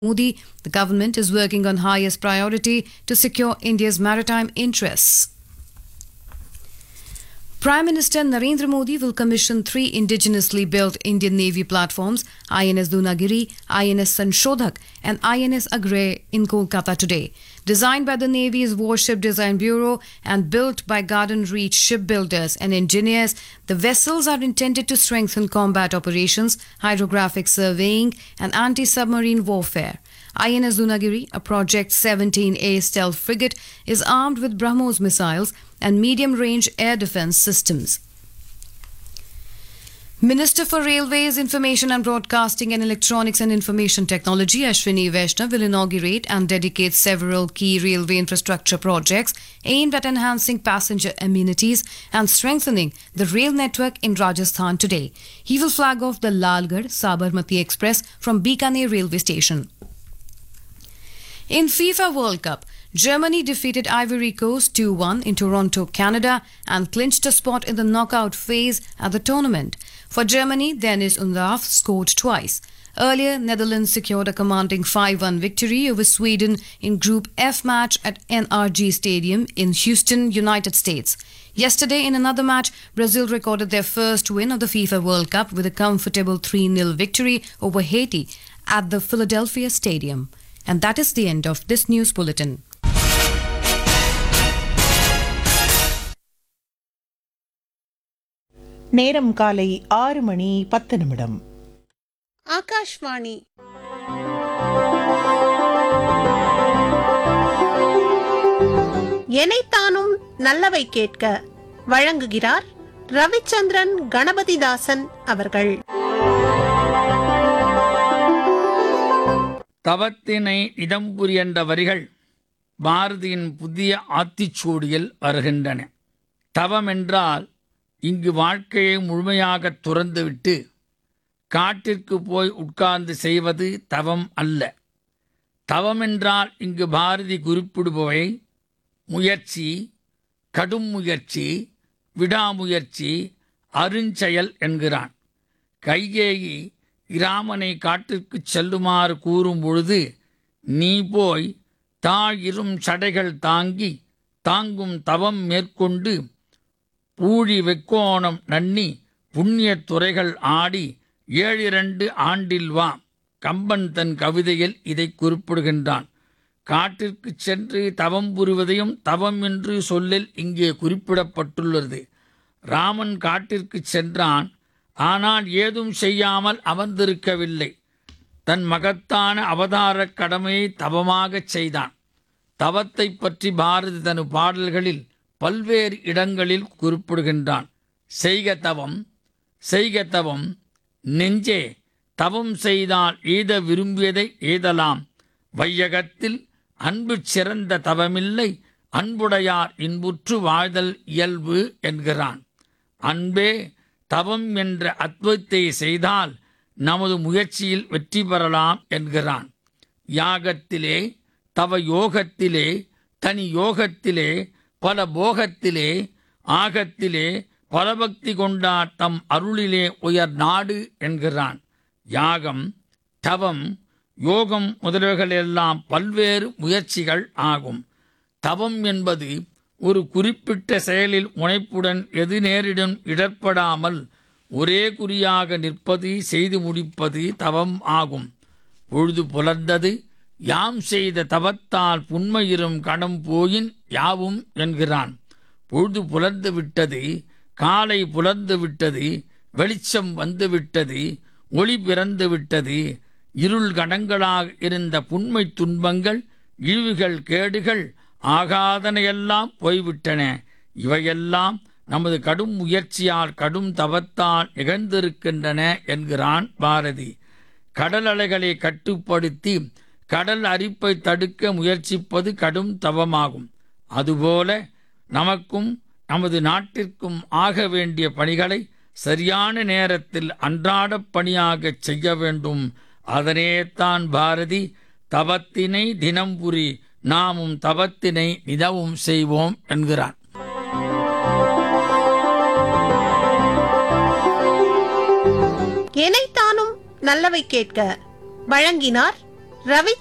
Modi, the government is working on highest priority to secure India's maritime interests. Prime Minister Narendra Modi will commission 3 indigenously built Indian Navy platforms, INS Dunagiri, INS Sanshodhak and INS Agre in Kolkata today. Designed by the Navy's Warship Design Bureau and built by Garden Reach shipbuilders and engineers, the vessels are intended to strengthen combat operations, hydrographic surveying and anti-submarine warfare. INS Dunagiri, a Project 17A stealth frigate, is armed with BrahMos missiles and medium-range air defense systems. Minister for Railways, Information and Broadcasting and Electronics and Information Technology, Ashwini Vaishnav, will inaugurate and dedicate several key railway infrastructure projects aimed at enhancing passenger amenities and strengthening the rail network in Rajasthan today. He will flag off the Lalgarh Sabarmati Express from Bikaner railway station. In FIFA World Cup, Germany defeated Ivory Coast 2-1 in Toronto, Canada and clinched a spot in the knockout phase at the tournament. For Germany, Dennis Undav scored twice. Earlier, Netherlands secured a commanding 5-1 victory over Sweden in Group F match at NRG Stadium in Houston, United States. Yesterday, in another match, Brazil recorded their first win of the FIFA World Cup with a comfortable 3-0 victory over Haiti at the Philadelphia Stadium. And that is the end of this news bulletin. நேரம் காலை 6:10. ஆகாஷ்வாணி எனைத்தானும் நல்லவை கேட்க வழங்குகிறார் ரவிச்சந்திரன் கணபதிதாசன் அவர்கள். தவத்தினை இடம்புரி என்ற வரிகள் பாரதியின் புதிய ஆத்திச்சூடியில் வருகின்றன. தவம் என்றால் இங்கு வாழ்க்கையை முழுமையாக துறந்துவிட்டு காட்டிற்கு போய் உட்கார்ந்து செய்வது தவம் அல்ல. தவம் என்றால் இங்கு பாரதி குறிப்பிடுபவை முயற்சி, கடும் முயற்சி, விடாமுயற்சி, அருஞ்செயல் என்கிறான். கைகேயி இராமனை காட்டிற்கு செல்லுமாறு கூறும் பொழுது, நீ போய் தாயிரும் சடைகள் தாங்கும் தவம் மேற்கொண்டு பூழி வெக்கோணம் நன்னி புண்ணிய துறைகள் ஆடி 7 ஆண்டில் வா. கம்பன் தன் கவிதையில் இதை குறிப்பிடுகின்றான். காட்டிற்கு சென்று தவம் புரிவதையும் தவம் என்று சொல்லில் இங்கே குறிப்பிடப்பட்டுள்ளது. ராமன் காட்டிற்கு சென்றான். ஆனால் ஏதும் செய்யாமல் அமர்ந்திருக்கவில்லை. தன் மகத்தான அவதாரக் கடமையை தவமாகச் செய்தான். தவத்தை பற்றி பாரதி தன் பாடல்களில் பல்வேறு இடங்களில் குறிப்பிடுகின்றான். செய்க தவம் நெஞ்சே, தவம் செய்தால் எய்த விரும்பியதை எய்தலாம். வையகத்தில் அன்பு சிறந்த தவமில்லை, அன்புடையார் இன்புற்று வாழ்தல் இயல்பு என்கிறான். அன்பே தவம் என்ற அத்வைத்தை செய்தால் நமது முயற்சியில் வெற்றி பெறலாம் என்கிறான். யாகத்திலே, தவ யோகத்திலே, தனி யோகத்திலே, பல போகத்திலே, ஆகத்திலே பலபக்தி கொண்டார் தம் அருளிலே உயர் நாடு என்கிறான். யாகம், தவம், யோகம் முதலியவைகளெல்லாம் பல்வேறு முயற்சிகள் ஆகும். தவம் என்பது ஒரு குறிப்பிட்ட செயலில் முனைப்புடன் எது நேரிடும் இடர்படாமல் ஒரே குறியாக நிற்பது, செய்து முடிப்பது தவம் ஆகும். பொழுது புலர்ந்தது, யாம் செய்த தவத்தால் புன்மையிரும் கணம் போயின் யாவும் என்கிறான். பொழுது புலர்ந்து விட்டது, காலை புலர்ந்து விட்டது, வெளிச்சம் வந்து விட்டது, ஒளி பிறந்து விட்டது. இருள் கணங்களாக இருந்த புன்மை துன்பங்கள், இழிவுகள், கேடுகள் ஆகாதனையெல்லாம் போய்விட்டன. இவையெல்லாம் நமது கடும் முயற்சியால் கடும் தவத்தால் நிகழ்ந்திருக்கின்றன என்கிறான் பாரதி. கடல் அலைகளை கட்டுப்படுத்தி கடல் அரிப்பை தடுக்க முயற்சிப்பது கடும் தவமாகும். அதுபோல நமக்கும் நமது நாட்டிற்கும் ஆக வேண்டிய பணிகளை சரியான நேரத்தில் அன்றாடப் பணியாகச் செய்ய வேண்டும். அதனேத்தான் பாரதி தவத்தினை தினம்புரி, நாமும் தவத்தினை நிதவும் செய்வோம் என்கிறான். எனைத்தானும் நல்லவை கேட்க வழங்கினார் ரவி